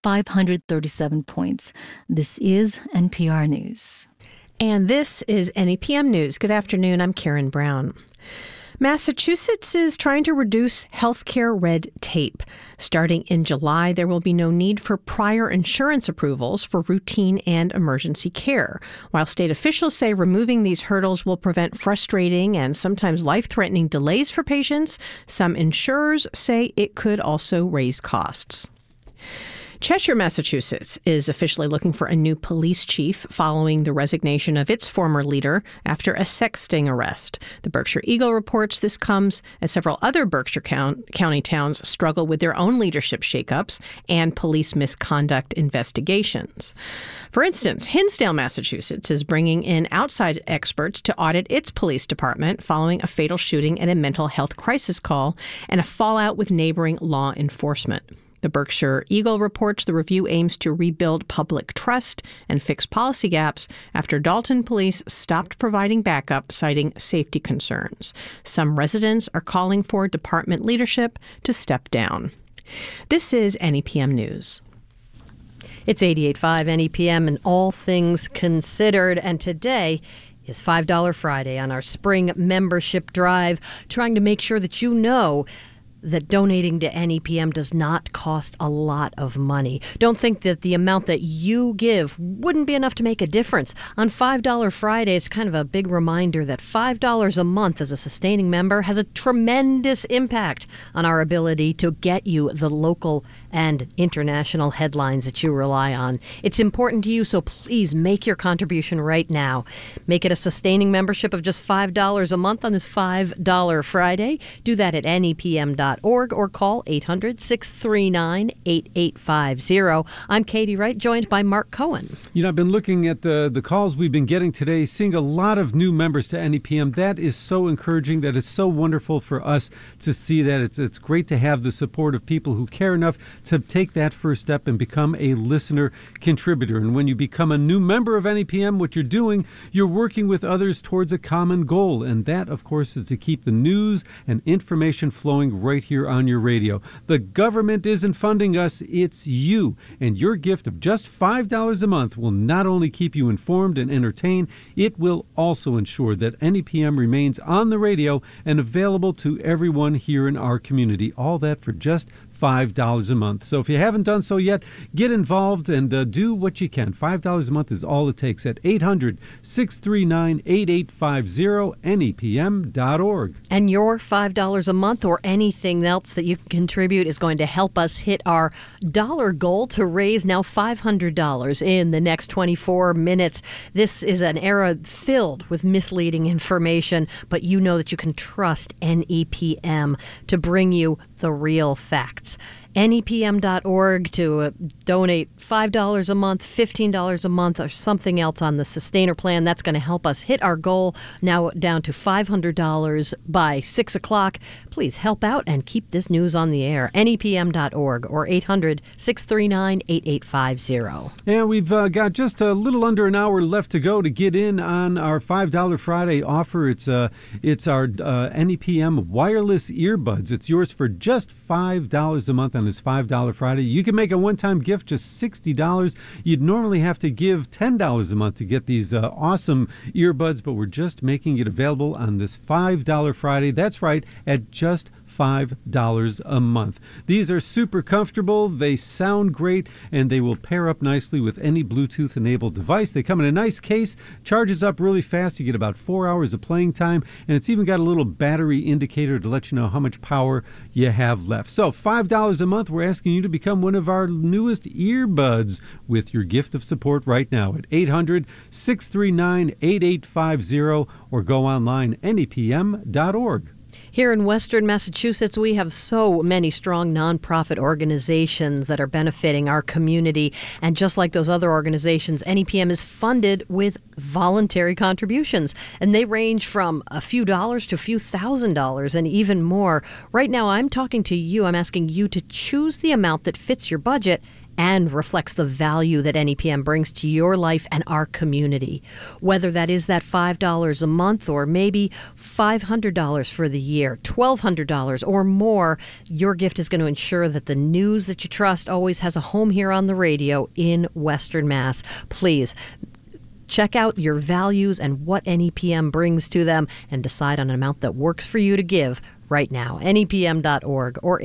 537 points. This is NPR News. And this is NEPM News. Good afternoon. I'm Karen Brown. Massachusetts is trying to reduce healthcare red tape. Starting in July, there will be no need for prior insurance approvals for routine and emergency care. While state officials say removing these hurdles will prevent frustrating and sometimes life-threatening delays for patients, some insurers say it could also raise costs. Cheshire, Massachusetts is officially looking for a new police chief following the resignation of its former leader after a sex sting arrest. The Berkshire Eagle reports this comes as several other Berkshire County towns struggle with their own leadership shakeups and police misconduct investigations. For instance, Hinsdale, Massachusetts is bringing in outside experts to audit its police department following a fatal shooting at a mental health crisis call and a fallout with neighboring law enforcement. The Berkshire Eagle reports the review aims to rebuild public trust and fix policy gaps after Dalton police stopped providing backup, citing safety concerns. Some residents are calling for department leadership to step down. This is NEPM News. It's 88.5 NEPM and all things considered, and today is $5 Friday on our spring membership drive, trying to make sure that you know that donating to NEPM does not cost a lot of money. Don't think that the amount that you give wouldn't be enough to make a difference. On $5 Friday, it's kind of a big reminder that $5 a month as a sustaining member has a tremendous impact on our ability to get you the local and international headlines that you rely on. It's important to you, so please make your contribution right now. Make it a sustaining membership of just $5 a month on this $5 Friday. Do that at NEPM.org or call 800-639-8850. I'm Katie Wright, joined by Mark Cohen. You know, I've been looking at the calls we've been getting today, seeing a lot of new members to NEPM. That is so encouraging. That is so wonderful for us to see that. It's great to have the support of people who care enough to take that first step and become a listener contributor. And when you become a new member of NEPM, what you're doing, you're working with others towards a common goal. And that, of course, is to keep the news and information flowing right here on your radio. The government isn't funding us, it's you. And your gift of just $5 a month will not only keep you informed and entertained, it will also ensure that NEPM remains on the radio and available to everyone here in our community. All that for just $5 a month. So if you haven't done so yet, get involved and do what you can. $5 a month is all it takes at 800-639-8850, NEPM.org. And your $5 a month or anything else that you can contribute is going to help us hit our dollar goal to raise now $500 in the next 24 minutes. This is an era filled with misleading information, but you know that you can trust NEPM to bring you the real facts. NEPM.org to donate $5 a month, $15 a month, or something else on the Sustainer Plan. That's going to help us hit our goal, now down to $500 by 6 o'clock. Please help out and keep this news on the air. NEPM.org or 800-639-8850. And we've got just a little under an hour left to go to get in on our $5 Friday offer. It's our NEPM wireless earbuds. It's yours for just $5 a month on this $5 Friday. You can make a one-time gift, just $60. You'd normally have to give $10 a month to get these awesome earbuds, but we're just making it available on this $5 Friday. That's right, at just $5 a month. These are super comfortable, they sound great, and they will pair up nicely with any Bluetooth-enabled device. They come in a nice case, charges up really fast. You get about 4 hours of playing time, and it's even got a little battery indicator to let you know how much power you have left. So $5 a month, we're asking you to become one of our newest earbuds with your gift of support right now at 800-639-8850 or go online, NEPM.org. Here in Western Massachusetts, we have so many strong nonprofit organizations that are benefiting our community. And just like those other organizations, NEPM is funded with voluntary contributions. And they range from a few dollars to a few $1,000s and even more. Right now, I'm talking to you. I'm asking you to choose the amount that fits your budget and reflects the value that NEPM brings to your life and our community. Whether that is that $5 a month or maybe $500 for the year, $1,200 or more, your gift is going to ensure that the news that you trust always has a home here on the radio in Western Mass. Please check out your values and what NEPM brings to them and decide on an amount that works for you to give right now. NEPM.org or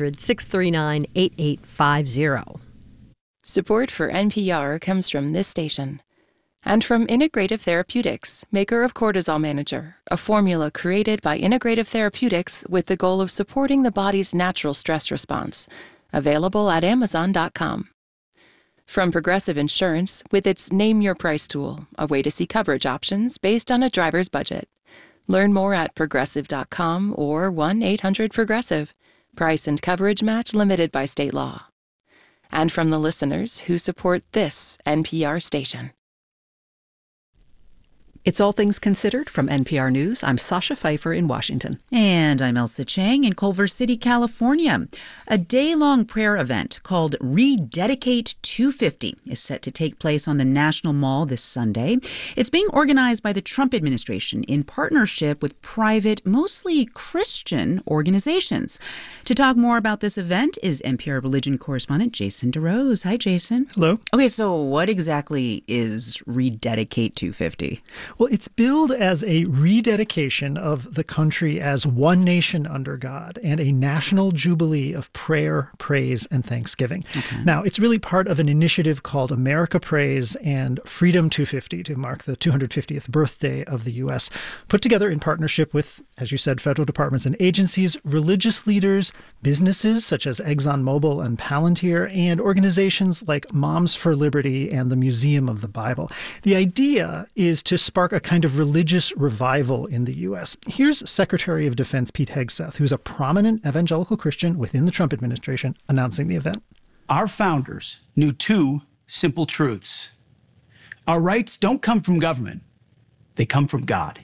800-639-8850. Support for NPR comes from this station and from Integrative Therapeutics, maker of Cortisol Manager, a formula created by Integrative Therapeutics with the goal of supporting the body's natural stress response. Available at Amazon.com. From Progressive Insurance with its Name Your Price tool, a way to see coverage options based on a driver's budget. Learn more at Progressive.com or 1-800-PROGRESSIVE. Price and coverage match limited by state law. And from the listeners who support this NPR station. It's All Things Considered from NPR News. I'm Sasha Pfeiffer in Washington. And I'm Elsa Chang in Culver City, California. A day-long prayer event called Rededicate 250 is set to take place on the National Mall this Sunday. It's being organized by the Trump administration in partnership with private, mostly Christian organizations. To talk more about this event is NPR religion correspondent Jason DeRose. Hi, Jason. Hello. Okay, so what exactly is Rededicate 250? Well, it's billed as a rededication of the country as one nation under God and a national jubilee of prayer, praise, and thanksgiving. Okay. Now, it's really part of an initiative called America Prays and Freedom 250 to mark the 250th birthday of the U.S., put together in partnership with, as you said, federal departments and agencies, religious leaders, businesses such as ExxonMobil and Palantir, and organizations like Moms for Liberty and the Museum of the Bible. The idea is to spark a kind of religious revival in the U.S. Here's Secretary of Defense Pete Hegseth, who's a prominent evangelical Christian within the Trump administration, announcing the event. Our founders knew two simple truths. Our rights don't come from government. They come from God.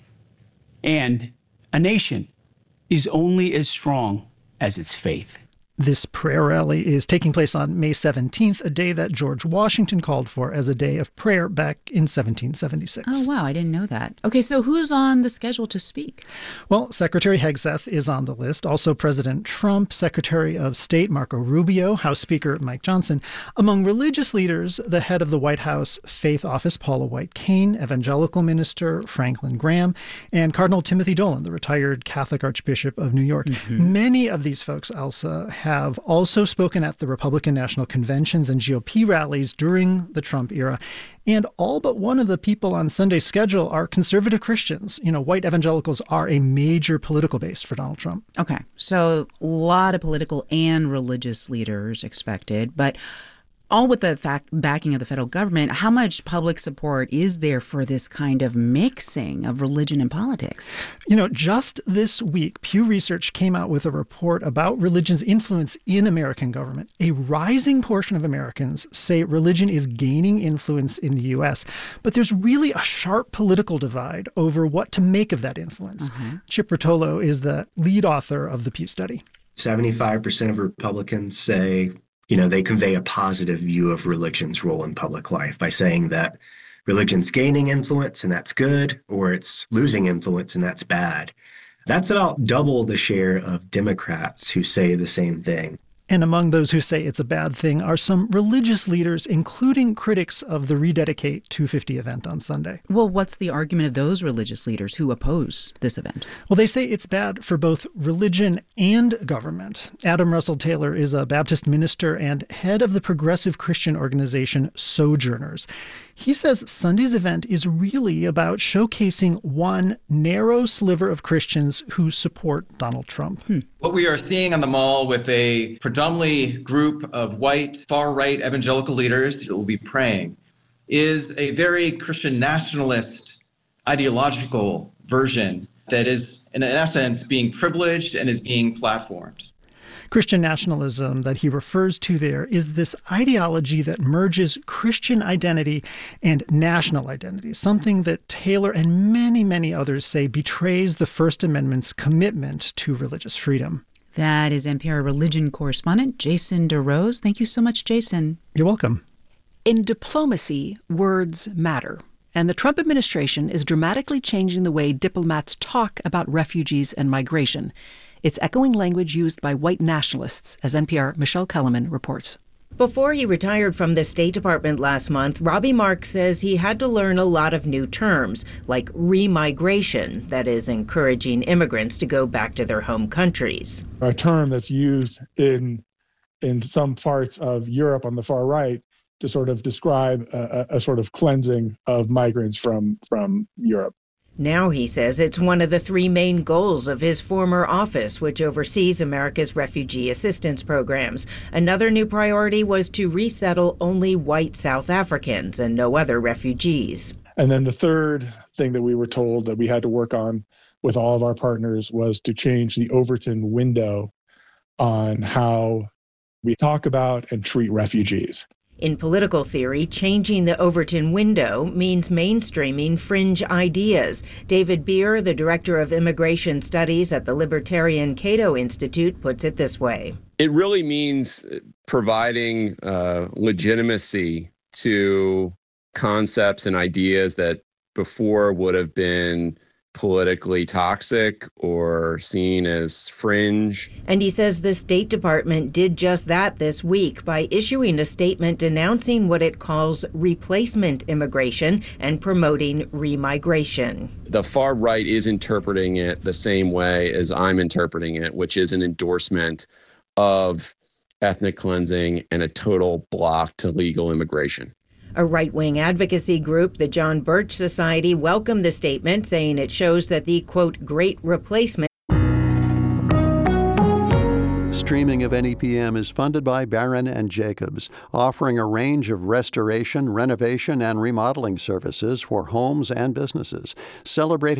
And a nation is only as strong as its faith. This prayer rally is taking place on May 17th, a day that George Washington called for as a day of prayer back in 1776. Oh, wow, I didn't know that. Okay, so who's on the schedule to speak? Well, Secretary Hegseth is on the list. Also President Trump, Secretary of State Marco Rubio, House Speaker Mike Johnson. Among religious leaders, the head of the White House Faith Office, Paula White-Cain, Evangelical Minister Franklin Graham, and Cardinal Timothy Dolan, the retired Catholic Archbishop of New York. Mm-hmm. Many of these folks, Elsa, have also spoken at the Republican National Conventions and GOP rallies during the Trump era. And all but one of the people on Sunday's schedule are conservative Christians. You know, white evangelicals are a major political base for Donald Trump. Okay, so a lot of political and religious leaders expected, but all with the backing of the federal government. How much public support is there for this kind of mixing of religion and politics? You know, just this week, Pew Research came out with a report about religion's influence in American government. A rising portion of Americans say religion is gaining influence in the U.S., but there's really a sharp political divide over what to make of that influence. Uh-huh. Chip Rotolo is the lead author of the Pew study. 75% of Republicans say, they convey a positive view of religion's role in public life by saying that religion's gaining influence and that's good, or it's losing influence and that's bad. That's about double the share of Democrats who say the same thing. And among those who say it's a bad thing are some religious leaders, including critics of the Rededicate 250 event on Sunday. Well, what's the argument of those religious leaders who oppose this event? Well, they say it's bad for both religion and government. Adam Russell Taylor is a Baptist minister and head of the progressive Christian organization Sojourners. He says Sunday's event is really about showcasing one narrow sliver of Christians who support Donald Trump. What we are seeing on the Mall with a predominantly group of white, far-right evangelical leaders that will be praying is a very Christian nationalist ideological version that is, in essence, being privileged and is being platformed. Christian nationalism that he refers to there is this ideology that merges Christian identity and national identity, something that Taylor and many, many others say betrays the First Amendment's commitment to religious freedom. That is NPR religion correspondent Jason DeRose. Thank you so much, Jason. You're welcome. In diplomacy, words matter. And the Trump administration is dramatically changing the way diplomats talk about refugees and migration. It's echoing language used by white nationalists, as NPR Michelle Kellerman reports. Before he retired from the State Department last month, Robbie Marks says he had to learn a lot of new terms, like remigration, that is, encouraging immigrants to go back to their home countries. A term that's used in some parts of Europe on the far right to sort of describe a sort of cleansing of migrants from Europe. Now he says it's one of the three main goals of his former office, which oversees America's refugee assistance programs. Another new priority was to resettle only white South Africans and no other refugees. And then the third thing that we were told that we had to work on with all of our partners was to change the Overton window on how we talk about and treat refugees. In political theory, changing the Overton window means mainstreaming fringe ideas. David Beer, the director of immigration studies at the Libertarian Cato Institute, puts it this way. It really means providing legitimacy to concepts and ideas that before would have been politically toxic or seen as fringe. And he says the State Department did just that this week by issuing a statement denouncing what it calls replacement immigration and promoting remigration. The far right is interpreting it the same way as I'm interpreting it, which is an endorsement of ethnic cleansing and a total block to legal immigration. A right-wing advocacy group, the John Birch Society, welcomed the statement, saying it shows that the, quote, great replacement. Streaming of NEPM is funded by Barron and Jacobs, offering a range of restoration, renovation, and remodeling services for homes and businesses. Celebrating